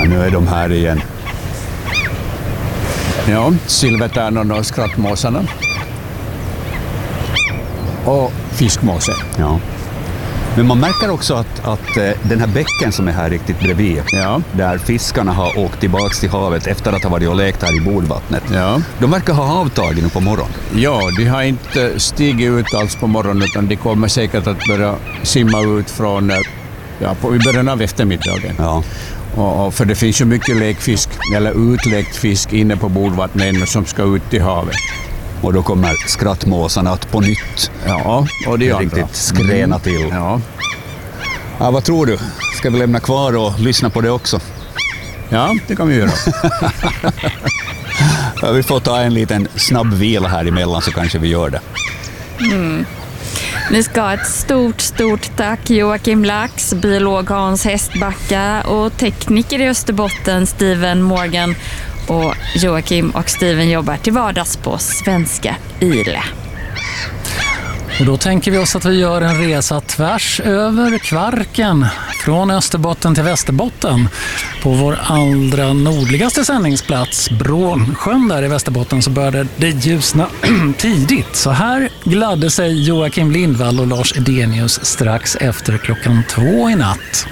nu är de här igen. Ja, silvertärnorna och skrattmåsarna. Och fiskmåse. Ja. Men man märker också att den här bäcken som är här riktigt bredvid, där fiskarna har åkt tillbaka till havet efter att ha varit och lekt här i bodvattnet. Ja. De verkar ha avtagit nu på morgonen. Ja, de har inte stigit ut alls på morgonen, utan de kommer säkert att börja simma ut från i början av eftermiddagen. Ja. Och för det finns ju mycket lekfisk, eller utlekt fisk inne på bodvattnet som ska ut till havet. Och då kommer skrattmåsarna att på nytt. Ja, och det är riktigt skrena till. Ja. Ja, vad tror du? Ska vi lämna kvar och lyssna på det också? Ja, det kan vi göra. Ja, vi får ta en liten snabb vila här emellan så kanske vi gör det. Ni ska ha ett stort tack Joakim Lax, biolog Hans Hästbacka och tekniker i Österbotten Steven Morgan. Och Joakim och Steven jobbar till vardags på Svenska Yle. Och då tänker vi oss att vi gör en resa tvärs över Kvarken från Österbotten till Västerbotten. På vår allra nordligaste sändningsplats, Brånsjön där i Västerbotten, så började det ljusna tidigt. Så här gladde sig Joakim Lindvall och Lars Edenius strax efter 2:00 i natt.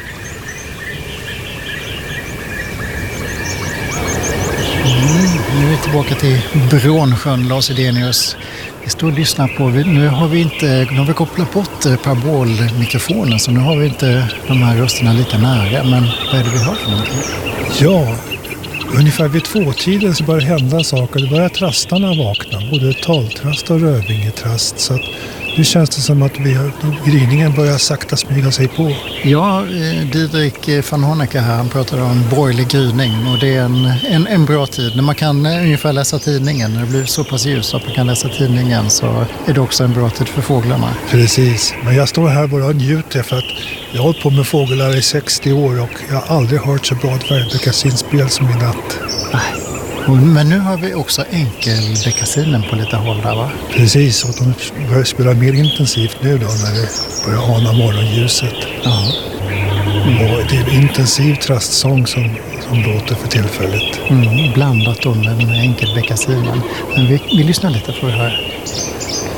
Nu är vi tillbaka till Brånsjön, Lars Edenius. Vi står och lyssnar på, nu har vi kopplat bort parabolmikrofonen, så nu har vi inte de här rösterna lika nära. Men vad är det vi hör för någonting? Ja, ungefär vid 2-tiden så börjar hända saker. Det börjar trastarna vakna, både taltrast och rödvingetrast. Så att nu känns det som att gryningen börjar sakta smyga sig på. Ja, Didrik van Honecker här, han pratade om borgerlig gryning, och det är en bra tid. När man kan ungefär läsa tidningen, när det blir så pass ljus att man kan läsa tidningen, så är det också en bra tid för fåglarna. Precis, men jag står här bara och njuter för att jag har hållit på med fåglar i 60 år och jag har aldrig hört så bra dvärgbeckasinspel som i natt. Men nu har vi också enkelbeckasinen på lite håll där, va? Precis, och de börjar spela mer intensivt nu då när det börjar ana morgonljuset. Ja. Och det är en intensiv trastsång som låter för tillfället. Blandat då med den här enkelbeckasinen. Men vi lyssnar lite på det här.